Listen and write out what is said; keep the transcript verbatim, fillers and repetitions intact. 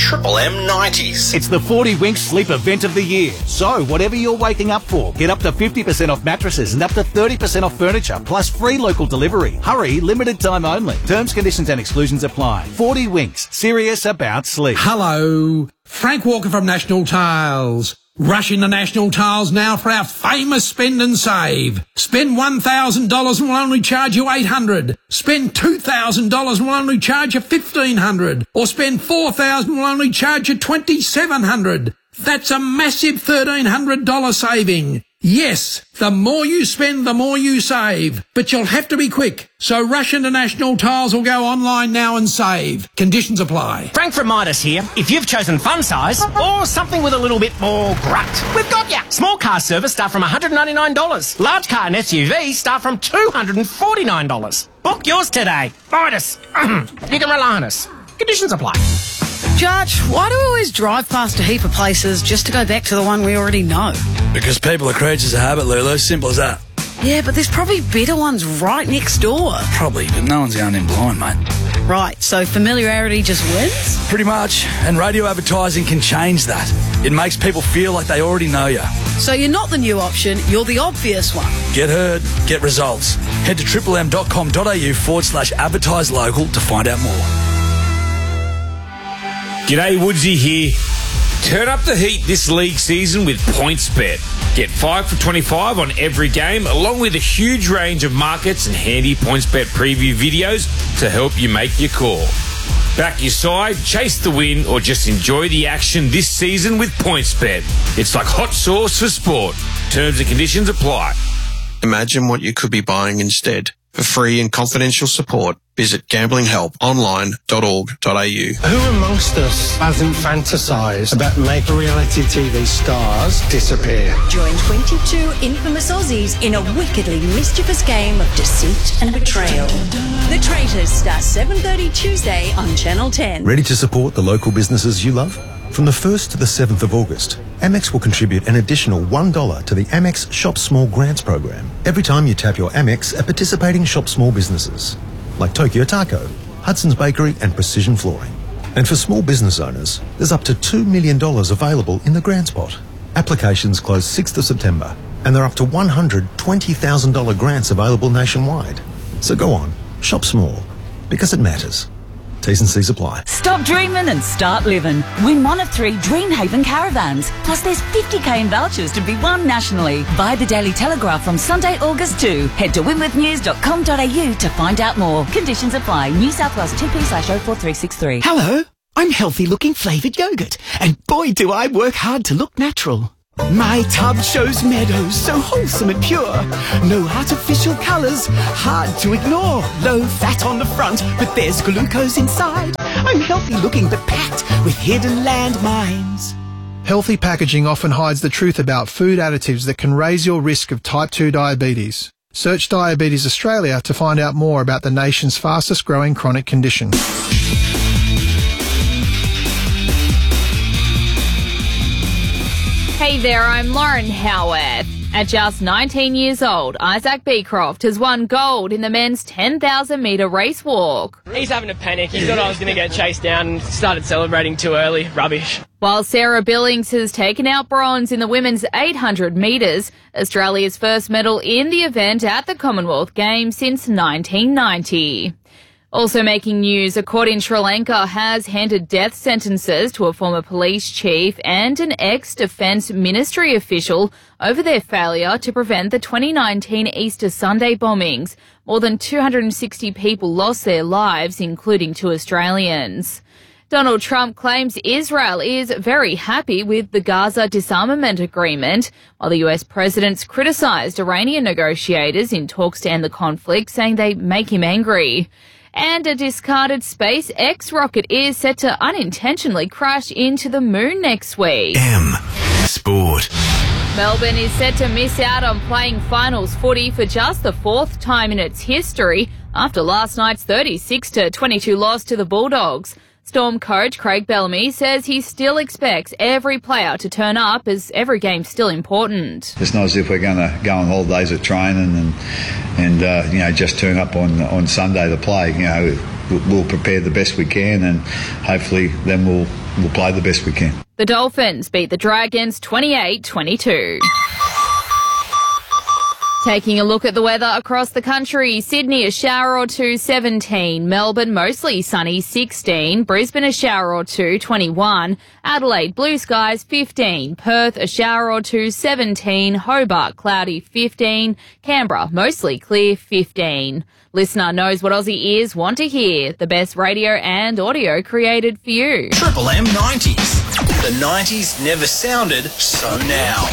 Triple M nineties. It's the forty Winks Sleep Event of the year. So, whatever you're waking up for, get up to fifty percent off mattresses and up to thirty percent off furniture, plus free local delivery. Hurry, limited time only. Terms, conditions and exclusions apply. forty Winks, serious about sleep. Hello, Frank Walker from National Tiles. Rush into National Tiles now for our famous spend and save. Spend one thousand dollars and we'll only charge you eight hundred dollars. Spend two thousand dollars and we'll only charge you fifteen hundred dollars. Or spend four thousand dollars and we'll only charge you twenty-seven hundred dollars. That's a massive thirteen hundred dollars saving. Yes, the more you spend, the more you save. But you'll have to be quick. So rush into National Tiles or go online now and save. Conditions apply. Frank from Midas here. If you've chosen fun size or something with a little bit more grunt, we've got ya. Small car service start from one hundred ninety-nine dollars. Large car and S U V start from two hundred forty-nine dollars. Book yours today. Midas. You can rely on us. Conditions apply. Judge, why do we always drive past a heap of places just to go back to the one we already know? Because people are creatures of habit, Lulu. Simple as that. Yeah, but there's probably better ones right next door. Probably, but no one's going in blind, mate. Right, so familiarity just wins? Pretty much. And radio advertising can change that. It makes people feel like they already know you. So you're not the new option, you're the obvious one. Get heard, get results. Head to triple m dot com dot a u forward slash advertise local to find out more. G'day, Woodsy here. Turn up the heat this league season with PointsBet. Get five for twenty-five on every game, along with a huge range of markets and handy PointsBet preview videos to help you make your call. Back your side, chase the win, or just enjoy the action this season with PointsBet. It's like hot sauce for sport. Terms and conditions apply. Imagine what you could be buying instead. For free and confidential support, visit gambling help online dot org dot a u. Who amongst us hasn't fantasised about making reality T V stars disappear? Join twenty-two infamous Aussies in a wickedly mischievous game of deceit and betrayal. The Traitors starts seven thirty Tuesday on Channel ten. Ready to support the local businesses you love? From the first to the seventh of August, Amex will contribute an additional one dollar to the Amex Shop Small Grants program every time you tap your Amex at participating Shop Small businesses, like Tokyo Taco, Hudson's Bakery and Precision Flooring. And for small business owners, there's up to two million dollars available in the grants pot. Applications close sixth of September, and there are up to one hundred twenty thousand dollars grants available nationwide. So go on, shop small, because it matters. T's and C's apply. Stop dreaming and start living. Win one of three Dreamhaven caravans. Plus there's fifty k in vouchers to be won nationally. Buy the Daily Telegraph from Sunday, August second. Head to winwith news dot com dot a u to find out more. Conditions apply. New South Wales T P slash oh four three six three. Hello, I'm healthy looking flavoured yogurt. And boy do I work hard to look natural. My tub shows meadows so wholesome and pure. No artificial colours, hard to ignore. Low fat on the front, but there's glucose inside. I'm healthy looking but packed with hidden landmines. Healthy packaging often hides the truth about food additives that can raise your risk of type two diabetes. Search Diabetes Australia to find out more about the nation's fastest growing chronic condition. Hey there, I'm Lauren Howarth. At just nineteen years old, Isaac Beecroft has won gold in the men's ten thousand metre race walk. He's having a panic. He thought I was going to get chased down and started celebrating too early. Rubbish. While Sarah Billings has taken out bronze in the women's eight hundred metres, Australia's first medal in the event at the Commonwealth Games since nineteen ninety. Also making news, a court in Sri Lanka has handed death sentences to a former police chief and an ex-defence ministry official over their failure to prevent the twenty nineteen Easter Sunday bombings. More than two hundred sixty people lost their lives, including two Australians. Donald Trump claims Israel is very happy with the Gaza disarmament agreement, while the U S president's criticised Iranian negotiators in talks to end the conflict, saying they make him angry. And a discarded SpaceX rocket is set to unintentionally crash into the moon next week. M Sport. Melbourne is set to miss out on playing finals footy for just the fourth time in its history after last night's thirty-six to twenty-two loss to the Bulldogs. Storm coach Craig Bellamy says he still expects every player to turn up as every game's still important. It's not as if we're going to go on holidays at training and and uh, you know just turn up on on Sunday to play. You know, we'll prepare the best we can, and hopefully then we'll we'll play the best we can. The Dolphins beat the Dragons twenty-eight twenty-two. Taking a look at the weather across the country, Sydney a shower or two, seventeen. Melbourne mostly sunny, sixteen. Brisbane a shower or two, twenty-one. Adelaide blue skies, fifteen. Perth a shower or two, seventeen. Hobart cloudy, fifteen. Canberra mostly clear, fifteen. Listener knows what Aussie ears want to hear. The best radio and audio created for you. Triple M nineties. The nineties never sounded so now.